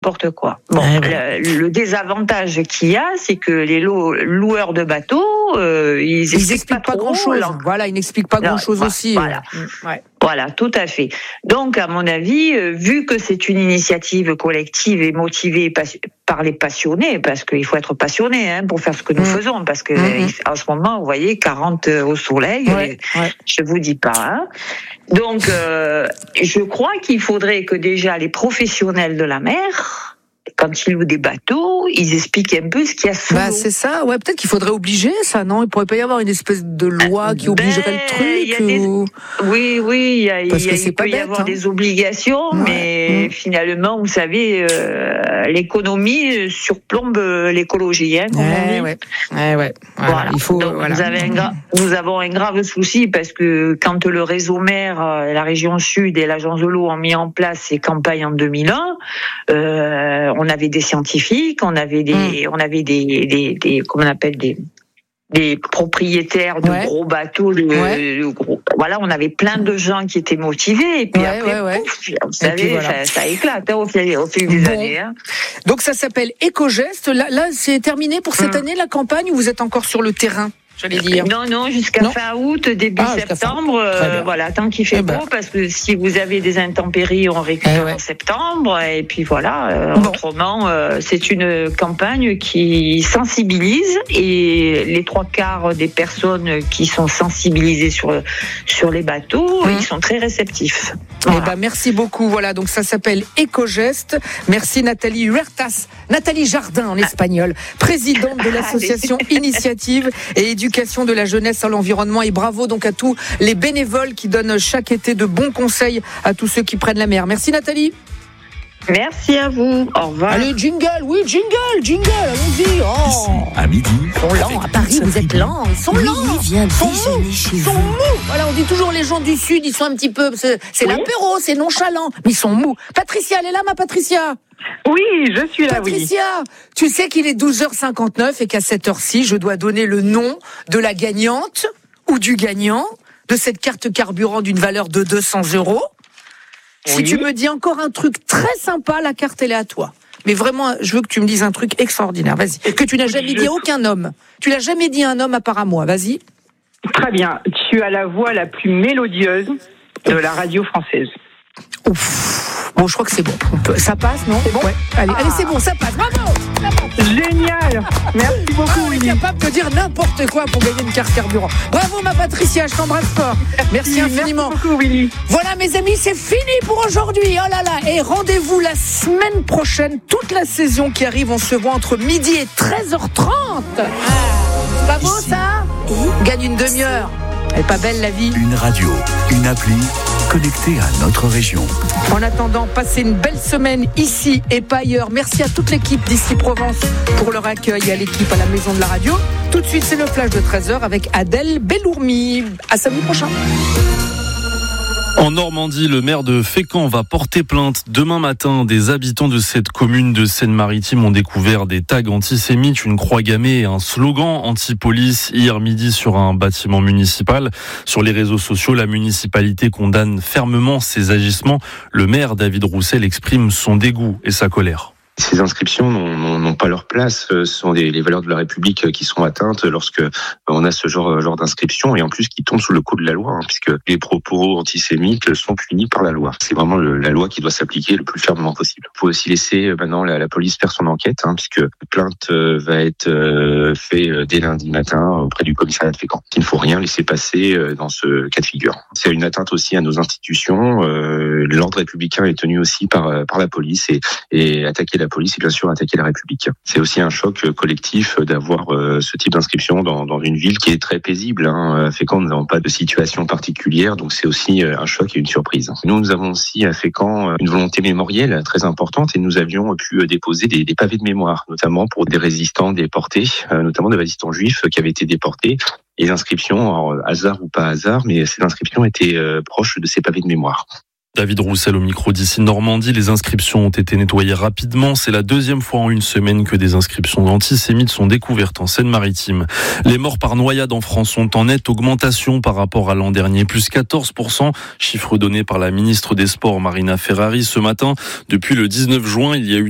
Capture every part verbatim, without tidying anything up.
n'importe quoi. Bon, ouais, ouais. Le, le désavantage qu'il y a, c'est que les lou- loueurs de bateaux, euh, ils, ils expliquent expliquent pas, pas grand chose. Voilà, ils n'expliquent pas grand chose aussi. Voilà. Euh. Ouais. Voilà, tout à fait. Donc, à mon avis, euh, vu que c'est une initiative collective et motivée pas- par les passionnés, parce qu'il faut être passionné hein, pour faire ce que nous mmh. faisons, parce que mmh. en ce moment, vous voyez, quarante au soleil, ouais, et, ouais. je vous dis pas. Hein. Donc, euh, je crois qu'il faudrait que déjà les professionnels de la mer, quand ils louent des bateaux, ils expliquent un peu ce qu'il y a sous bah, l'eau. C'est ça, ouais, peut-être qu'il faudrait obliger ça, non ? Il pourrait pas y avoir une espèce de loi qui obligerait ben, le truc des... ou... Oui, oui, il, y a, Parce il, y a, que il peut bête, y avoir hein. des obligations, ouais. mais mmh. finalement, vous savez, euh, l'économie surplombe l'écologie, hein, comme ouais, on dit. Ouais, ouais, ouais. Voilà. Voilà. Il faut, Donc, voilà. nous, avons un gra... nous avons un grave souci parce que quand le réseau mer, la région Sud et l'agence de l'eau ont mis en place ces campagnes en deux mille un, euh, on avait des scientifiques, on avait des, mmh. on avait des, des, des, comment on appelle des des propriétaires de ouais. gros bateaux, de, ouais. de gros, voilà, on avait plein de gens qui étaient motivés, et puis ouais, après, ouais, pouf, ouais. vous savez, voilà. ça, ça éclate hein, au fil, au fil des bon. années. Hein. Donc ça s'appelle Éco-Geste. Là, là, c'est terminé pour cette hum. année la campagne ou vous êtes encore sur le terrain ? J'allais dire. Non, non, jusqu'à non. fin août, début ah, septembre, euh, voilà, tant qu'il fait eh beau, ben. parce que si vous avez des intempéries, on récupère eh ouais. en septembre, et puis voilà, euh, bon. autrement, euh, c'est une campagne qui sensibilise, et les trois quarts des personnes qui sont sensibilisées sur, sur les bateaux, mmh. ils sont très réceptifs. Voilà. Eh ben, merci beaucoup, voilà, donc ça s'appelle Éco-Geste. Merci Nathalie Huertas, Nathalie Jardin en espagnol, présidente de l'association Initiative et Éducation de la jeunesse à l'environnement, et bravo donc à tous les bénévoles qui donnent chaque été de bons conseils à tous ceux qui prennent la mer. Merci Nathalie. Merci à vous. Au revoir. Allez, jingle, oui, jingle, jingle, allons-y. Oh. Ici, à midi. Ils sont lents, à Paris, vous êtes lents. Ils sont lents. Ils viennent déjeuner chez vous. Ils sont mous. Voilà, on dit toujours les gens du Sud, ils sont un petit peu... C'est, c'est oui. l'apéro, c'est nonchalant, mais ils sont mous. Patricia, elle est là, ma Patricia ? Oui, je suis là, Patricia, oui. tu sais qu'il est douze heures cinquante-neuf et qu'à cette heure-ci, je dois donner le nom de la gagnante ou du gagnant de cette carte carburant d'une valeur de deux cents euros. Oui. Si tu me dis encore un truc très sympa, la carte, elle est à toi. Mais vraiment, je veux que tu me dises un truc extraordinaire. Vas-y. Que tu n'as jamais je... dit à aucun homme. Tu l'as jamais dit à un homme à part à moi. Vas-y. Très bien. Tu as la voix la plus mélodieuse de la radio française. Ouf. Bon, je crois que c'est bon. Ça passe, non ? C'est bon ? Ouais. Allez, ah. allez, c'est bon, ça passe. Bravo ! Génial ! Merci beaucoup, ah, on est capable de dire n'importe quoi pour gagner une carte carburant. Bravo, ma Patricia, je t'embrasse fort. Merci, Merci infiniment. Merci beaucoup, Willy. Voilà, mes amis, c'est fini pour aujourd'hui. Oh là là. Et rendez-vous la semaine prochaine. Toute la saison qui arrive, on se voit entre midi et treize heures trente. Ah. C'est pas beau, ça ? Gagne une demi-heure. Elle est pas belle, la vie ? Une radio, une appli connectée à notre région. En attendant, passez une belle semaine ici et pas ailleurs. Merci à toute l'équipe d'Ici Provence pour leur accueil et à l'équipe à la Maison de la Radio. Tout de suite, c'est le flash de treize heures avec Adèle Bellourmi. À samedi prochain. En Normandie, le maire de Fécamp va porter plainte. Demain matin, des habitants de cette commune de Seine-Maritime ont découvert des tags antisémites, une croix gammée et un slogan anti-police hier midi sur un bâtiment municipal. Sur les réseaux sociaux, la municipalité condamne fermement ces agissements. Le maire David Roussel exprime son dégoût et sa colère. Ces inscriptions n'ont, n'ont, n'ont pas leur place. Ce sont des, les valeurs de la République qui sont atteintes lorsque on a ce genre, genre d'inscription, et en plus qui tombent sous le coup de la loi, hein, puisque les propos antisémites sont punis par la loi. C'est vraiment le, la loi qui doit s'appliquer le plus fermement possible. Il faut aussi laisser maintenant la, la police faire son enquête, hein, puisque la plainte va être euh, faite dès lundi matin auprès du commissariat de Fécamp. Il ne faut rien laisser passer dans ce cas de figure. C'est une atteinte aussi à nos institutions. Euh, l'ordre républicain est tenu aussi par, par la police, et, et attaquer la police et bien sûr attaquer la République. C'est aussi un choc collectif d'avoir euh, ce type d'inscription dans, dans une ville qui est très paisible. Hein. Fécamp, nous n'avons pas de situation particulière, donc c'est aussi un choc et une surprise. Nous, nous avons aussi à Fécamp une volonté mémorielle très importante, et nous avions pu déposer des, des pavés de mémoire, notamment pour des résistants déportés, euh, notamment des résistants juifs qui avaient été déportés. Et les inscriptions, alors, hasard ou pas hasard, mais ces inscriptions étaient euh, proches de ces pavés de mémoire. David Roussel au micro d'Ici Normandie. Les inscriptions ont été nettoyées rapidement. C'est la deuxième fois en une semaine que des inscriptions antisémites sont découvertes en Seine-Maritime. Les morts par noyade en France sont en nette augmentation par rapport à l'an dernier, plus quatorze pour cent, chiffre donné par la ministre des Sports Marina Ferrari ce matin. Depuis le dix-neuf juin, il y a eu trois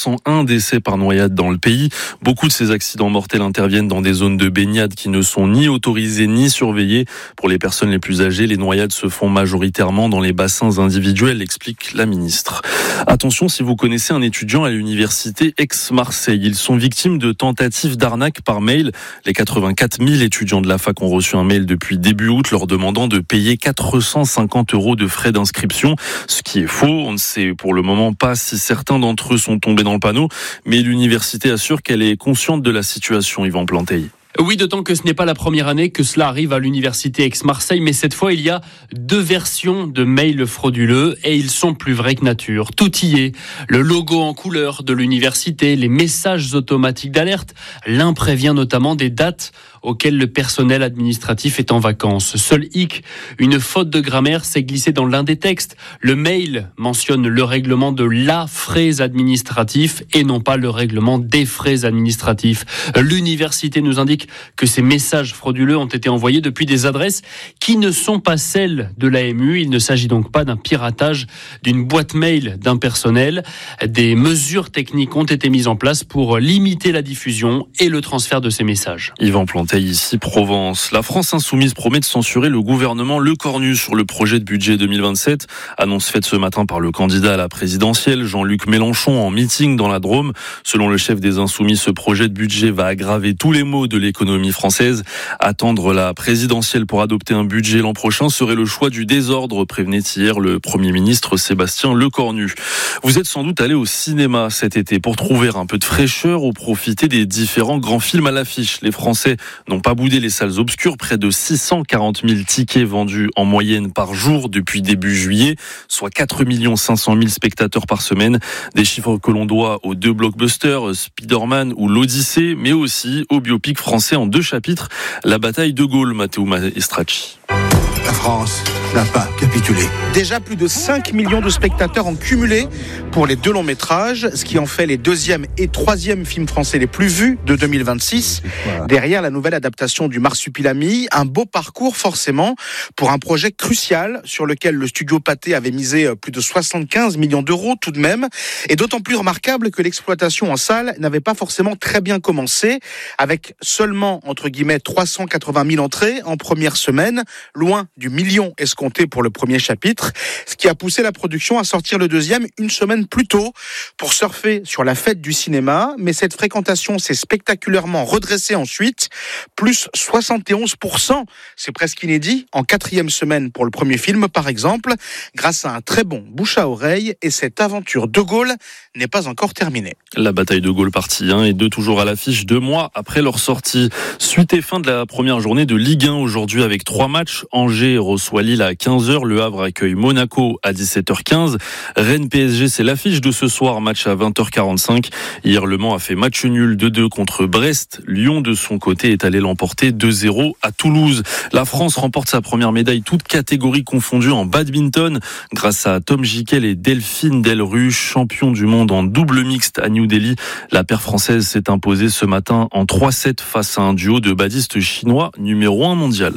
cent un décès par noyade dans le pays. Beaucoup de ces accidents mortels interviennent dans des zones de baignade qui ne sont ni autorisées ni surveillées. Pour les personnes les plus âgées, les noyades se font majoritairement dans les bassins individuels, explique la ministre. Attention si vous connaissez un étudiant à l'université Aix-Marseille. Ils sont victimes de tentatives d'arnaque par mail. Les quatre-vingt-quatre mille étudiants de la fac ont reçu un mail depuis début août leur demandant de payer quatre cent cinquante euros de frais d'inscription, ce qui est faux. On ne sait pour le moment pas si certains d'entre eux sont tombés dans le panneau, mais l'université assure qu'elle est consciente de la situation. Yvan Planteil. Oui, d'autant que ce n'est pas la première année que cela arrive à l'université Aix-Marseille, mais cette fois, il y a deux versions de mails frauduleux et ils sont plus vrais que nature. Tout y est. Le logo en couleur de l'université, les messages automatiques d'alerte. L'un prévient notamment des dates auxquelles le personnel administratif est en vacances. Seul hic, une faute de grammaire s'est glissée dans l'un des textes. Le mail mentionne le règlement de la frais administratif et non pas le règlement des frais administratifs. L'université nous indique que ces messages frauduleux ont été envoyés depuis des adresses qui ne sont pas celles de l'A M U. Il ne s'agit donc pas d'un piratage d'une boîte mail d'un personnel. Des mesures techniques ont été mises en place pour limiter la diffusion et le transfert de ces messages. Yvan Planteil, ici Provence. La France insoumise promet de censurer le gouvernement Lecornu sur le projet de budget deux mille vingt-sept. Annonce faite ce matin par le candidat à la présidentielle, Jean-Luc Mélenchon, en meeting dans la Drôme. Selon le chef des Insoumis, ce projet de budget va aggraver tous les maux de l'économie française. Attendre la présidentielle pour adopter un budget l'an prochain serait le choix du désordre, prévenait hier le Premier ministre Sébastien Lecornu. Vous êtes sans doute allé au cinéma cet été pour trouver un peu de fraîcheur ou profiter des différents grands films à l'affiche. Les Français n'ont pas boudé les salles obscures. Près de six cent quarante mille tickets vendus en moyenne par jour depuis début juillet, soit quatre millions cinq cent mille spectateurs par semaine. Des chiffres que l'on doit aux deux blockbusters, Spider-Man ou l'Odyssée, mais aussi au biopic français en deux chapitres, la bataille de Gaulle, Matteo Maestracci. La France n'a pas capitulé. Déjà plus de cinq millions de spectateurs en cumulé pour les deux longs métrages, ce qui en fait les deuxième et troisième films français les plus vus de deux mille vingt-six. Derrière la nouvelle adaptation du Marsupilami, un beau parcours forcément pour un projet crucial sur lequel le studio Pathé avait misé plus de soixante-quinze millions d'euros tout de même, et d'autant plus remarquable que l'exploitation en salle n'avait pas forcément très bien commencé, avec seulement entre guillemets trois cent quatre-vingt mille entrées en première semaine, loin du million escompté pour le premier chapitre, ce qui a poussé la production à sortir le deuxième une semaine plus tôt pour surfer sur la fête du cinéma. Mais cette fréquentation s'est spectaculairement redressée ensuite, plus soixante et onze pour cent, c'est presque inédit, en quatrième semaine pour le premier film par exemple, grâce à un très bon bouche à oreille, et cette aventure de Gaulle n'est pas encore terminée. La bataille de Gaulle partie un et deux toujours à l'affiche deux mois après leur sortie. Suite et fin de la première journée de Ligue un aujourd'hui avec trois matchs. Angers reçoit Lille à quinze heures, Le Havre accueille Monaco à dix-sept heures quinze. Rennes P S G, c'est l'affiche de ce soir, match à vingt heures quarante-cinq. Hier, Le Mans a fait match nul deux deux contre Brest. Lyon, de son côté, est allé l'emporter deux zéro à Toulouse. La France remporte sa première médaille, toutes catégories confondues, en badminton, grâce à Tom Gickel et Delphine Delruche, champion du monde en double mixte à New Delhi. La paire française s'est imposée ce matin en trois sept face à un duo de badistes chinois numéro un mondial.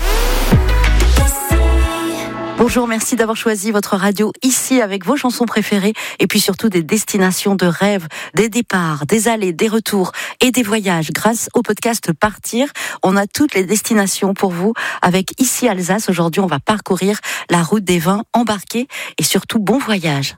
Bonjour, merci d'avoir choisi votre radio ici avec vos chansons préférées et puis surtout des destinations de rêve, des départs, des allées, des retours et des voyages. Grâce au podcast Partir, on a toutes les destinations pour vous avec Ici Alsace. Aujourd'hui, on va parcourir la route des vins embarqués et surtout bon voyage.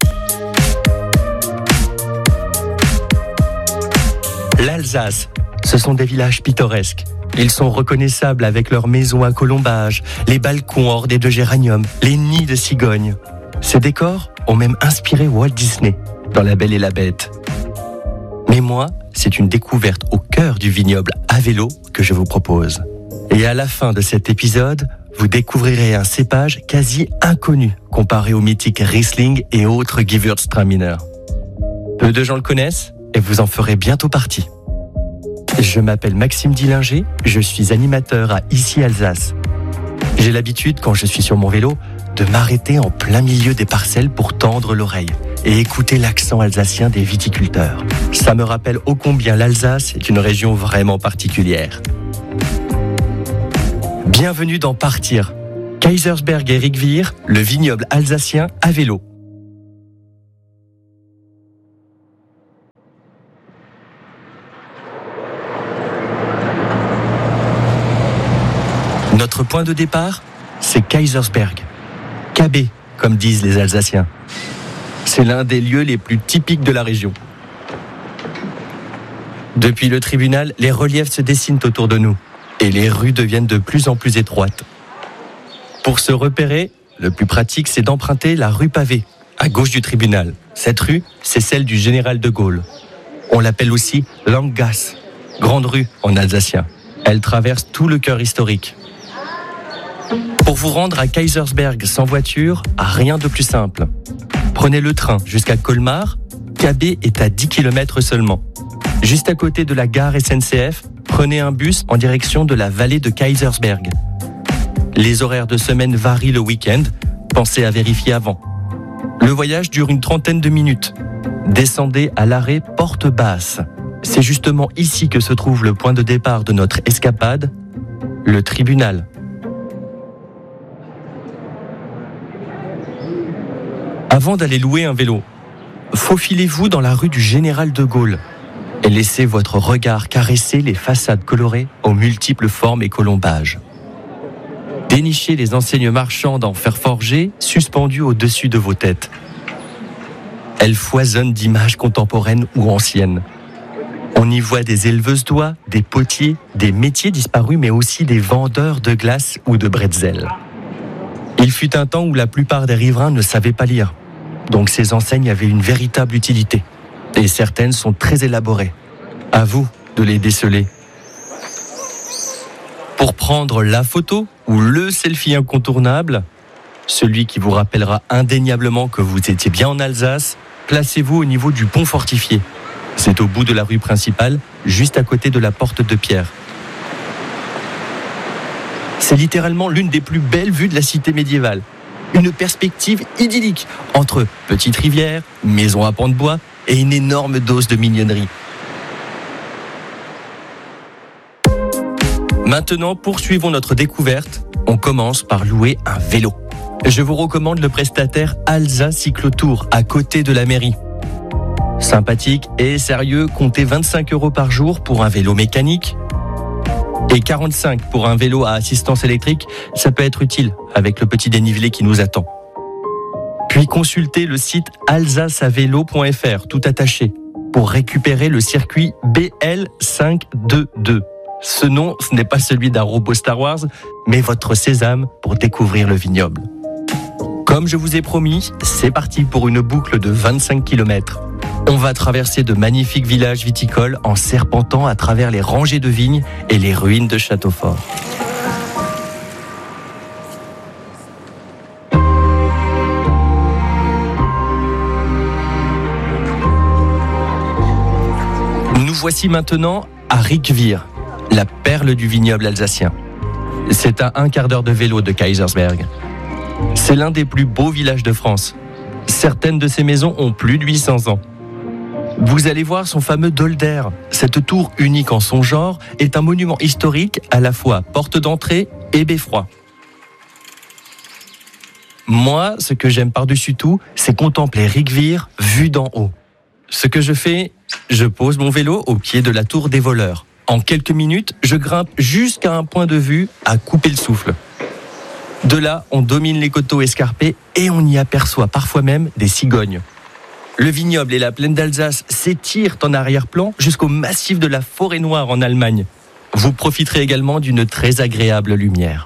L'Alsace, ce sont des villages pittoresques. Ils sont reconnaissables avec leurs maisons à colombages, les balcons ornés de géraniums, les nids de cigognes. Ces décors ont même inspiré Walt Disney dans La Belle et la Bête. Mais moi, c'est une découverte au cœur du vignoble à vélo que je vous propose. Et à la fin de cet épisode, vous découvrirez un cépage quasi inconnu comparé aux mythiques Riesling et autres Gewürztraminer. Peu de gens le connaissent et vous en ferez bientôt partie. Je m'appelle Maxime Dillinger, je suis animateur à Ici Alsace. J'ai l'habitude, quand je suis sur mon vélo, de m'arrêter en plein milieu des parcelles pour tendre l'oreille et écouter l'accent alsacien des viticulteurs. Ça me rappelle ô combien l'Alsace est une région vraiment particulière. Bienvenue dans Partir, Kaisersberg et Rigvir, le vignoble alsacien à vélo. Notre point de départ, c'est Kaysersberg. K B, comme disent les Alsaciens. C'est l'un des lieux les plus typiques de la région. Depuis le tribunal, les reliefs se dessinent autour de nous et les rues deviennent de plus en plus étroites. Pour se repérer, le plus pratique, c'est d'emprunter la rue pavée, à gauche du tribunal. Cette rue, c'est celle du général de Gaulle. On l'appelle aussi Langgasse, grande rue en alsacien. Elle traverse tout le cœur historique. Pour vous rendre à Kaysersberg sans voiture, rien de plus simple. Prenez le train jusqu'à Colmar, K B est à dix kilomètres seulement. Juste à côté de la gare S N C F, prenez un bus en direction de la vallée de Kaysersberg. Les horaires de semaine varient le week-end, pensez à vérifier avant. Le voyage dure une trentaine de minutes. Descendez à l'arrêt Porte Basse. C'est justement ici que se trouve le point de départ de notre escapade, le tribunal. Avant d'aller louer un vélo, faufilez-vous dans la rue du Général de Gaulle et laissez votre regard caresser les façades colorées aux multiples formes et colombages. Dénichez les enseignes marchandes en fer forgé suspendues au-dessus de vos têtes. Elles foisonnent d'images contemporaines ou anciennes. On y voit des éleveuses d'oies, des potiers, des métiers disparus, mais aussi des vendeurs de glace ou de bretzel. Il fut un temps où la plupart des riverains ne savaient pas lire. Donc ces enseignes avaient une véritable utilité. Et certaines sont très élaborées. À vous de les déceler. Pour prendre la photo ou le selfie incontournable, celui qui vous rappellera indéniablement que vous étiez bien en Alsace, placez-vous au niveau du pont fortifié. C'est au bout de la rue principale, juste à côté de la porte de pierre. C'est littéralement l'une des plus belles vues de la cité médiévale. Une perspective idyllique entre petite rivière, maison à pans de bois et une énorme dose de mignonnerie. Maintenant, poursuivons notre découverte. On commence par louer un vélo. Je vous recommande le prestataire Alsa Cyclotour à côté de la mairie. Sympathique et sérieux, comptez vingt-cinq euros par jour pour un vélo mécanique et quarante-cinq pour un vélo à assistance électrique. Ça peut être utile avec le petit dénivelé qui nous attend. Puis consultez le site alsace à vélo point f r, tout attaché, pour récupérer le circuit B L cinq cent vingt-deux. Ce nom, ce n'est pas celui d'un robot Star Wars, mais votre sésame pour découvrir le vignoble. Comme je vous ai promis, c'est parti pour une boucle de vingt-cinq kilomètres. On va traverser de magnifiques villages viticoles en serpentant à travers les rangées de vignes et les ruines de châteaux forts. Nous voici maintenant à Riquewihr, la perle du vignoble alsacien. C'est à un quart d'heure de vélo de Kaysersberg. C'est l'un des plus beaux villages de France. Certaines de ces maisons ont plus de huit cents ans. Vous allez voir son fameux Dolder. Cette tour unique en son genre est un monument historique à la fois porte d'entrée et beffroi. Moi, ce que j'aime par-dessus tout, c'est contempler Riquewihr vu d'en haut. Ce que je fais, je pose mon vélo au pied de la tour des voleurs. En quelques minutes, je grimpe jusqu'à un point de vue à couper le souffle. De là, on domine les coteaux escarpés et on y aperçoit parfois même des cigognes. Le vignoble et la plaine d'Alsace s'étirent en arrière-plan jusqu'au massif de la Forêt Noire en Allemagne. Vous profiterez également d'une très agréable lumière.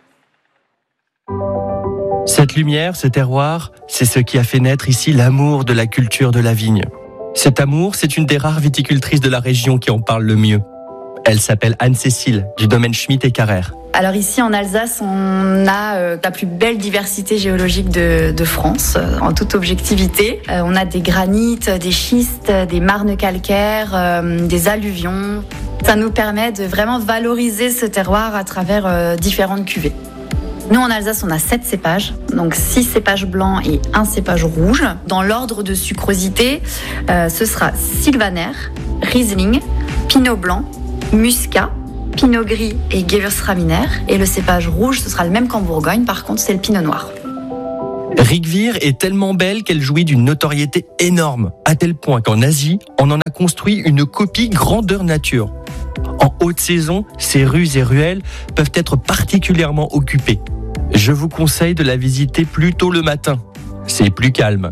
Cette lumière, ce terroir, c'est ce qui a fait naître ici l'amour de la culture de la vigne. Cet amour, c'est une des rares viticultrices de la région qui en parle le mieux. Elle s'appelle Anne-Cécile, du domaine Schmitt et Carrère. Alors ici en Alsace, on a euh, la plus belle diversité géologique de, de France, euh, en toute objectivité. Euh, on a des granites, des schistes, des marnes calcaires, euh, des alluvions. Ça nous permet de vraiment valoriser ce terroir à travers euh, différentes cuvées. Nous en Alsace, on a sept cépages, donc six cépages blancs et un cépage rouge. Dans l'ordre de sucrosité, euh, ce sera Sylvaner, Riesling, Pinot blanc, Muscat, Pinot gris et Gewürztraminer. Et le cépage rouge, ce sera le même qu'en Bourgogne, par contre, c'est le Pinot noir. Riquewihr est tellement belle qu'elle jouit d'une notoriété énorme, à tel point qu'en Asie, on en a construit une copie grandeur nature. En haute saison, ces rues et ruelles peuvent être particulièrement occupées. Je vous conseille de la visiter plutôt le matin. C'est plus calme.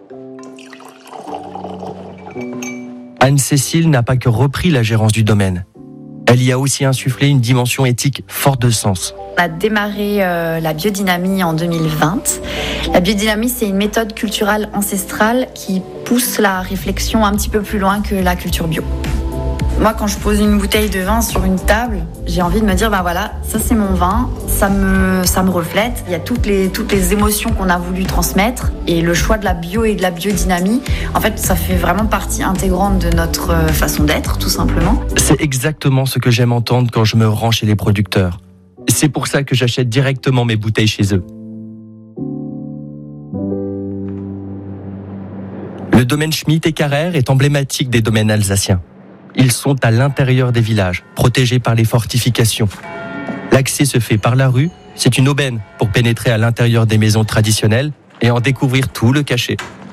Anne-Cécile n'a pas que repris la gérance du domaine. Elle y a aussi insufflé une dimension éthique forte de sens. On a démarré euh, la biodynamie en deux mille vingt. La biodynamie, c'est une méthode culturelle ancestrale qui pousse la réflexion un petit peu plus loin que la culture bio. Moi, quand je pose une bouteille de vin sur une table, j'ai envie de me dire, ben voilà, ça c'est mon vin, ça me, ça me reflète. Il y a toutes les, toutes les émotions qu'on a voulu transmettre. Et le choix de la bio et de la biodynamie, en fait, ça fait vraiment partie intégrante de notre façon d'être, tout simplement. C'est exactement ce que j'aime entendre quand je me rends chez les producteurs. C'est pour ça que j'achète directement mes bouteilles chez eux. Le domaine Schmitt et Carrère est emblématique des domaines alsaciens. Ils sont à l'intérieur des villages, protégés par les fortifications. L'accès se fait par la rue, c'est une aubaine pour pénétrer à l'intérieur des maisons traditionnelles et en découvrir tout le cachet.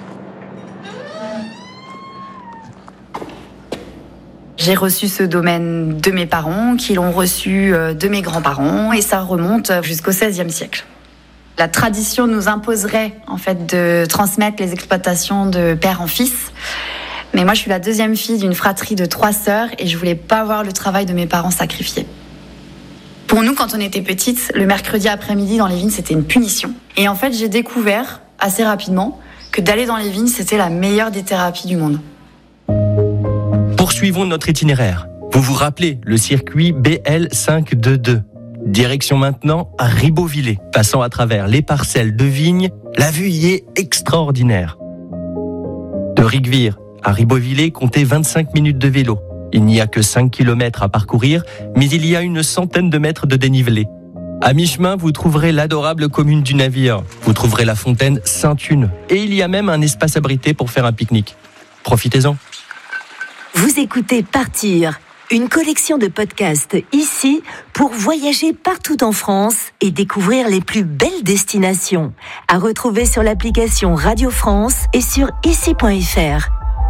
J'ai reçu ce domaine de mes parents, qui l'ont reçu de mes grands-parents, et ça remonte jusqu'au seizième siècle. La tradition nous imposerait en fait de transmettre les exploitations de père en fils. Mais moi, je suis la deuxième fille d'une fratrie de trois sœurs et je voulais pas voir le travail de mes parents sacrifié. Pour nous, quand on était petites, le mercredi après-midi dans les vignes, c'était une punition. Et en fait, j'ai découvert assez rapidement que d'aller dans les vignes, c'était la meilleure des thérapies du monde. Poursuivons notre itinéraire. Vous vous rappelez le circuit B L cinq cent vingt-deux. Direction maintenant à Ribeauvillé. Passant à travers les parcelles de vignes, la vue y est extraordinaire. De Rigvire à Ribeauvillé, comptez vingt-cinq minutes de vélo. Il n'y a que cinq kilomètres à parcourir, mais il y a une centaine de mètres de dénivelé. À mi-chemin, vous trouverez l'adorable commune du Navire. Vous trouverez la fontaine Sainte-Une. Et il y a même un espace abrité pour faire un pique-nique. Profitez-en. Vous écoutez Partir, une collection de podcasts ici pour voyager partout en France et découvrir les plus belles destinations. À retrouver sur l'application Radio France et sur ici point f r.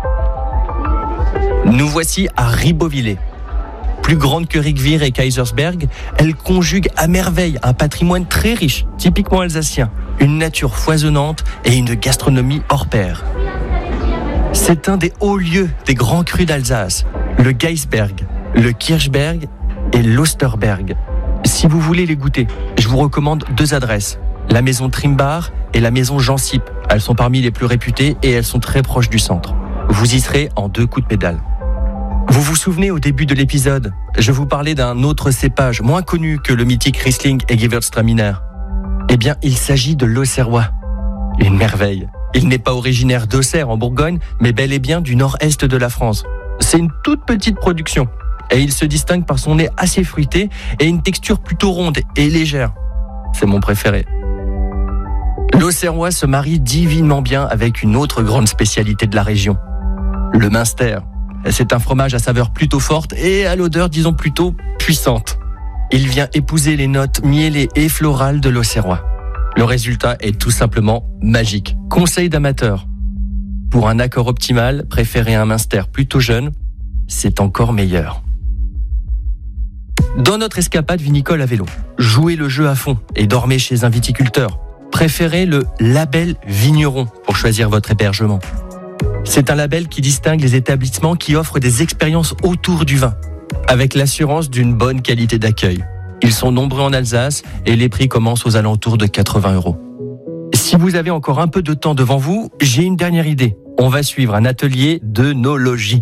Nous voici à Ribeauvillé. Plus grande que Rigvire et Kaisersberg, elle conjugue à merveille un patrimoine très riche, typiquement alsacien, une nature foisonnante et une gastronomie hors pair. C'est un des hauts lieux des grands crus d'Alsace, le Geisberg, le Kirchberg et l'Osterberg. Si vous voulez les goûter, je vous recommande deux adresses, la maison Trimbar et la maison Jean Sip. Elles sont parmi les plus réputées et elles sont très proches du centre. Vous y serez en deux coups de pédale. Vous vous souvenez au début de l'épisode, je vous parlais d'un autre cépage moins connu que le mythique Riesling et Gewürztraminer. Eh bien, il s'agit de l'Auxerrois. Une merveille. Il n'est pas originaire d'Auxerre en Bourgogne, mais bel et bien du nord-est de la France. C'est une toute petite production. Et il se distingue par son nez assez fruité et une texture plutôt ronde et légère. C'est mon préféré. L'Auxerrois se marie divinement bien avec une autre grande spécialité de la région, le Münster. C'est un fromage à saveur plutôt forte et à l'odeur, disons, plutôt puissante. Il vient épouser les notes miellées et florales de l'Auxerrois. Le résultat est tout simplement magique. Conseil d'amateur. Pour un accord optimal, préférez un Münster plutôt jeune, c'est encore meilleur. Dans notre escapade vinicole à vélo, jouez le jeu à fond et dormez chez un viticulteur. Préférez le label vigneron pour choisir votre hébergement. C'est un label qui distingue les établissements qui offrent des expériences autour du vin, avec l'assurance d'une bonne qualité d'accueil. Ils sont nombreux en Alsace et les prix commencent aux alentours de quatre-vingts euros. Si vous avez encore un peu de temps devant vous, j'ai une dernière idée. On va suivre un atelier d'œnologie.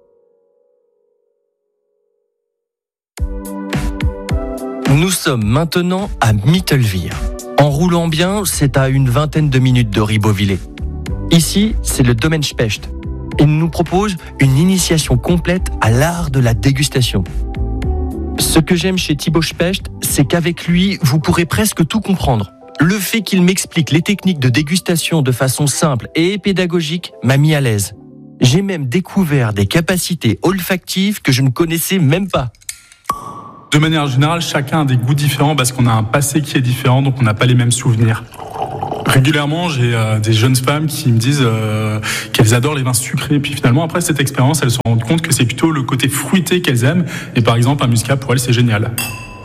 Nous sommes maintenant à Mittelwihr. En roulant bien, c'est à une vingtaine de minutes de Ribeauvillé. Ici, c'est le domaine Specht. Il nous propose une initiation complète à l'art de la dégustation. Ce que j'aime chez Thibaut Specht, c'est qu'avec lui, vous pourrez presque tout comprendre. Le fait qu'il m'explique les techniques de dégustation de façon simple et pédagogique m'a mis à l'aise. J'ai même découvert des capacités olfactives que je ne connaissais même pas. De manière générale, chacun a des goûts différents parce qu'on a un passé qui est différent, donc on n'a pas les mêmes souvenirs. Régulièrement, j'ai euh, des jeunes femmes qui me disent euh, qu'elles adorent les vins sucrés. Puis finalement, après cette expérience, elles se rendent compte que c'est plutôt le côté fruité qu'elles aiment. Et par exemple, un muscat, pour elles, c'est génial.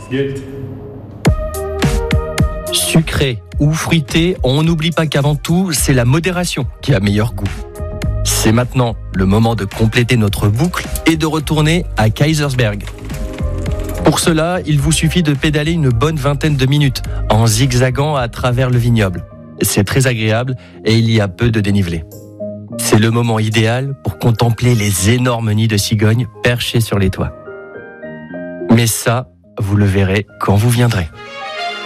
Sucré ou fruité, on n'oublie pas qu'avant tout, c'est la modération qui a meilleur goût. C'est maintenant le moment de compléter notre boucle et de retourner à Kaysersberg. Pour cela, il vous suffit de pédaler une bonne vingtaine de minutes en zigzagant à travers le vignoble. C'est très agréable et il y a peu de dénivelé. C'est le moment idéal pour contempler les énormes nids de cigognes perchés sur les toits. Mais ça, vous le verrez quand vous viendrez.